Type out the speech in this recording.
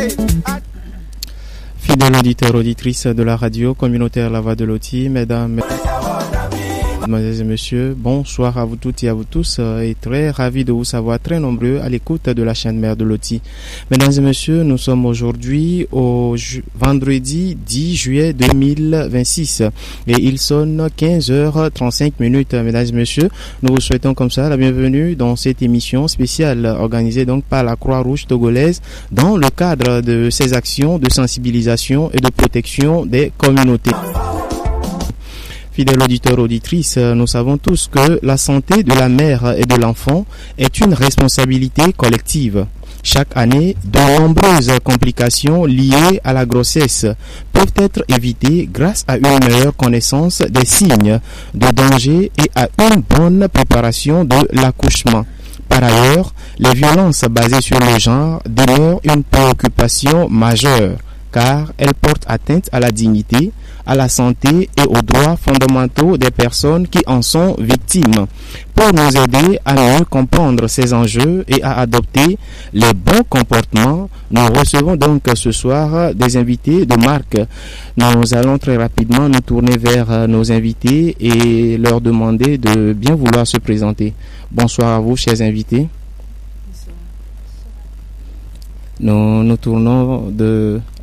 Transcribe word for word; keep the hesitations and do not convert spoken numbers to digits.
Fidèles auditeurs, auditrices de la radio communautaire La Voix de Loti, mesdames, mesdames et messieurs, bonsoir à vous toutes et à vous tous et très ravi de vous savoir très nombreux à l'écoute de la chaîne mère de Loti. Mesdames et messieurs, nous sommes aujourd'hui au ju- vendredi dix juillet deux mille vingt-six et il sonne quinze heures trente-cinq minutes. Mesdames et messieurs, nous vous souhaitons comme ça la bienvenue dans cette émission spéciale organisée donc par la Croix-Rouge togolaise dans le cadre de ses actions de sensibilisation et de protection des communautés. Fidèles auditeurs, auditrices, nous savons tous que la santé de la mère et de l'enfant est une responsabilité collective. Chaque année, de nombreuses complications liées à la grossesse peuvent être évitées grâce à une meilleure connaissance des signes de danger et à une bonne préparation de l'accouchement. Par ailleurs, les violences basées sur le genre demeurent une préoccupation majeure car elles portent atteinte à la dignité, à la santé et aux droits fondamentaux des personnes qui en sont victimes. Pour nous aider à mieux comprendre ces enjeux et à adopter les bons comportements, nous recevons donc ce soir des invités de marque. Nous allons très rapidement nous tourner vers nos invités et leur demander de bien vouloir se présenter. Bonsoir à vous, chers invités. Nous nous tournons de